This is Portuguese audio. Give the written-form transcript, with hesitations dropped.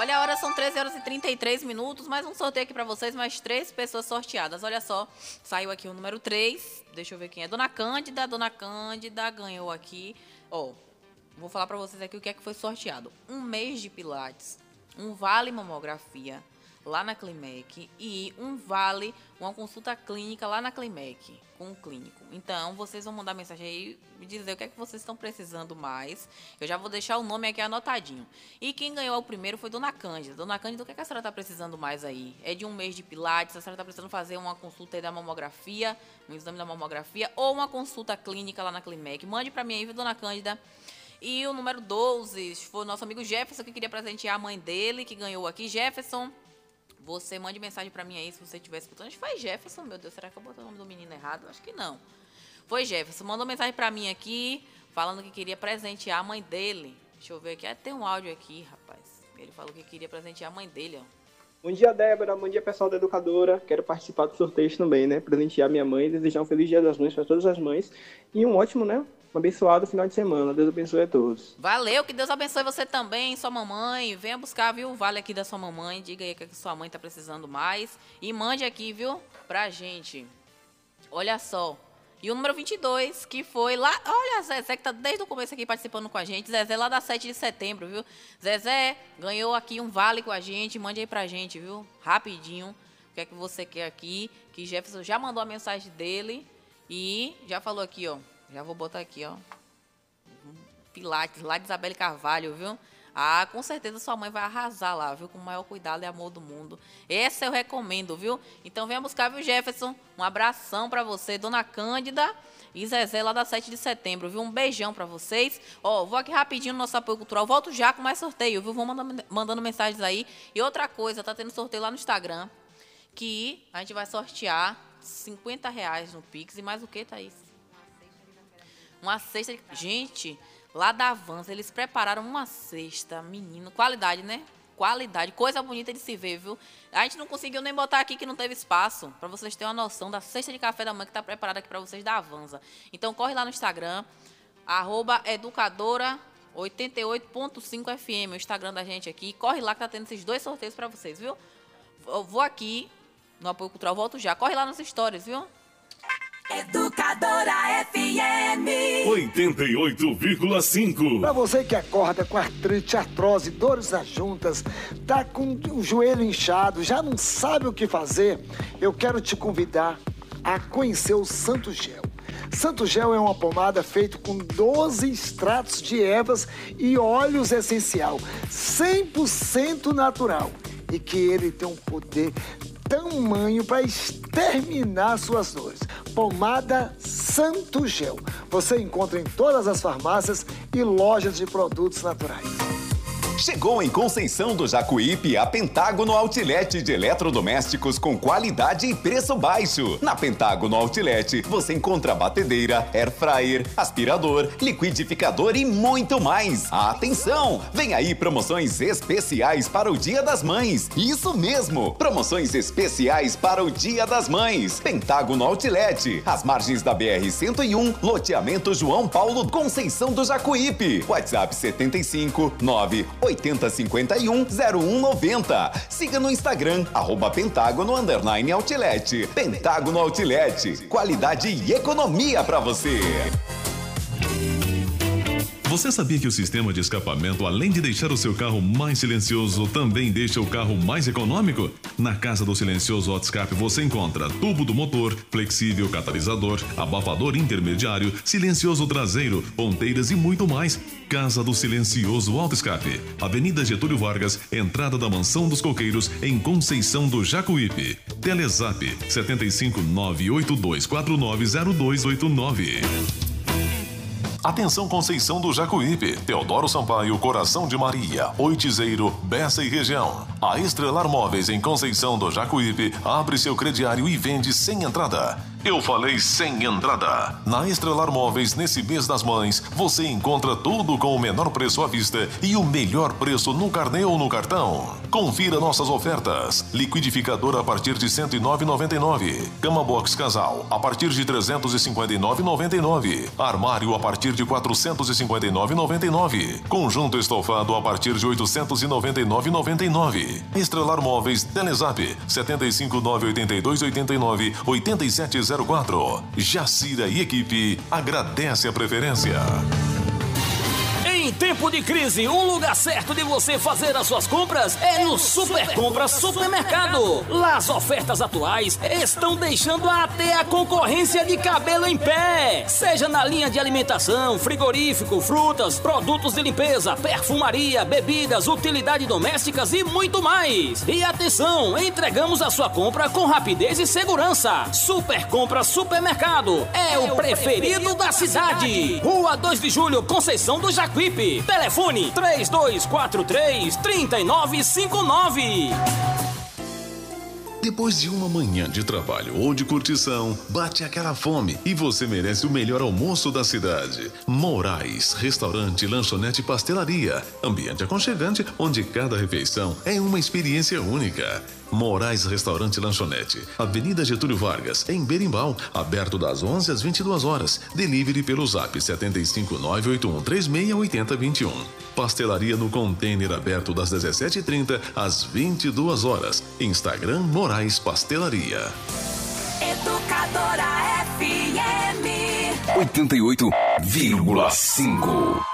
Olha, a hora são 13h33, mais um sorteio aqui pra vocês, mais 3 pessoas sorteadas. Olha só, saiu aqui o número 3, deixa eu ver quem é. Dona Cândida ganhou aqui. Ó, vou falar pra vocês aqui o que é que foi sorteado. Um mês de pilates, um vale mamografia lá na Climec e uma consulta clínica lá na Climec, com o clínico. Então, vocês vão mandar mensagem aí e dizer o que é que vocês estão precisando mais. Eu já vou deixar o nome aqui anotadinho. E quem ganhou o primeiro foi Dona Cândida. Dona Cândida, o que é que a senhora está precisando mais aí? É de um mês de pilates, a senhora está precisando fazer uma consulta aí da mamografia, um exame da mamografia, ou uma consulta clínica lá na Climec. Mande para mim aí, viu, Dona Cândida? E o número 12 foi o nosso amigo Jefferson, que queria presentear a mãe dele, que ganhou aqui. Jefferson, você mande mensagem pra mim aí se você estiver escutando. Acho que foi Jefferson, meu Deus. Será que eu botei o nome do menino errado? Acho que não. Foi Jefferson. Mandou mensagem pra mim aqui, falando que queria presentear a mãe dele. Deixa eu ver aqui. Tem um áudio aqui, rapaz. Ele falou que queria presentear a mãe dele, ó. Bom dia, Débora. Bom dia, pessoal da Educadora. Quero participar do sorteio também, né? Presentear minha mãe, desejar um feliz Dia das Mães para todas as mães. E um ótimo, né? Um abençoado final de semana. Deus abençoe a todos. Valeu, que Deus abençoe você também, sua mamãe. Venha buscar, viu, o vale aqui da sua mamãe. Diga aí o que sua mãe tá precisando mais. E mande aqui, viu, pra gente. Olha só. E o número 22, que foi lá... Olha, a Zezé, que tá desde o começo aqui participando com a gente. Zezé lá da 7 de setembro, viu? Zezé ganhou aqui um vale com a gente. Mande aí pra gente, viu? Rapidinho. O que é que você quer aqui? Que Jefferson já mandou a mensagem dele. E já falou aqui, ó. Já vou botar aqui, ó. Pilates, lá de Isabelle Carvalho, viu? Ah, com certeza sua mãe vai arrasar lá, viu? Com o maior cuidado e amor do mundo. Esse eu recomendo, viu? Então venha buscar, viu, Jefferson? Um abração pra você, Dona Cândida e Zezé lá da 7 de setembro, viu? Um beijão pra vocês. Ó, vou aqui rapidinho no nosso apoio cultural. Volto já com mais sorteio, viu? Vou mandando mensagens aí. E outra coisa, tá tendo sorteio lá no Instagram, que a gente vai sortear R$50 no Pix. E mais o que, Thaís? Uma cesta de... Gente, lá da Avança, eles prepararam uma cesta, menino. Qualidade, né? Qualidade. Coisa bonita de se ver, viu? A gente não conseguiu nem botar aqui que não teve espaço. Pra vocês terem uma noção da cesta de café da manhã que tá preparada aqui pra vocês da Avança. Então, corre lá no Instagram, @educadora88.5fm, o Instagram da gente aqui. Corre lá que tá tendo esses 2 sorteios pra vocês, viu? Eu vou aqui no apoio cultural, volto já. Corre lá nas stories, viu? Educadora FM 88,5. Para você que acorda com artrite, artrose, dores nas juntas, tá com o joelho inchado, já não sabe o que fazer, eu quero te convidar a conhecer o Santo Gel. Santo Gel é uma pomada feita com 12 extratos de ervas e óleos essencial, 100% natural, e que ele tem um poder tamanho para exterminar suas dores. Pomada Santo Gel. Você encontra em todas as farmácias e lojas de produtos naturais. Chegou em Conceição do Jacuípe a Pentágono Outlet de eletrodomésticos com qualidade e preço baixo. Na Pentágono Outlet você encontra batedeira, air fryer, aspirador, liquidificador e muito mais. Atenção! Vem aí promoções especiais para o Dia das Mães. Isso mesmo! Promoções especiais para o Dia das Mães. Pentágono Outlet, às margens da BR-101, loteamento João Paulo, Conceição do Jacuípe. WhatsApp 75 9 8051 0190. Siga no Instagram, @Pentágono_Outlet. Pentágono Outlet. Qualidade e economia para você. Você sabia que o sistema de escapamento, além de deixar o seu carro mais silencioso, também deixa o carro mais econômico? Na Casa do Silencioso Autoscape você encontra tubo do motor, flexível catalisador, abafador intermediário, silencioso traseiro, ponteiras e muito mais. Casa do Silencioso Autoscape, Avenida Getúlio Vargas, entrada da Mansão dos Coqueiros, em Conceição do Jacuípe. Telezap 75982490289. Atenção Conceição do Jacuípe, Teodoro Sampaio, Coração de Maria, Oitizeiro, Bessa e região. A Estrelar Móveis em Conceição do Jacuípe abre seu crediário e vende sem entrada. Eu falei sem entrada. Na Estrelar Móveis, nesse mês das mães, você encontra tudo com o menor preço à vista e o melhor preço no carnê ou no cartão. Confira nossas ofertas. Liquidificador a partir de R$ 109,99. Cama box casal a partir de R$ 359,99. Armário a partir de R$ 459,99. Conjunto estofado a partir de R$ 899,99. Estrelar Móveis, Telezap 75982898704. Jacira e equipe agradece a preferência. Em tempo de crise, o lugar certo de você fazer as suas compras é no Super Compras Supermercado. Lá as ofertas atuais estão deixando até a concorrência de cabelo em pé. Seja na linha de alimentação, frigorífico, frutas, produtos de limpeza, perfumaria, bebidas, utilidades domésticas e muito mais. E atenção, entregamos a sua compra com rapidez e segurança. Super Compras Supermercado é o preferido da cidade. Rua 2 de Julho, Conceição do Jacuípe. Telefone 3243-3959. Depois de uma manhã de trabalho ou de curtição, bate aquela fome e você merece o melhor almoço da cidade. Moraes, restaurante, lanchonete e pastelaria. Ambiente aconchegante, onde cada refeição é uma experiência única. Moraes Restaurante e Lanchonete, Avenida Getúlio Vargas, em Berimbau, aberto das 11 às 22 horas. Delivery pelo Zap 75981368021. Pastelaria no container aberto das 17h30 às 22 horas. Instagram Moraes Pastelaria. Educadora FM 88,5.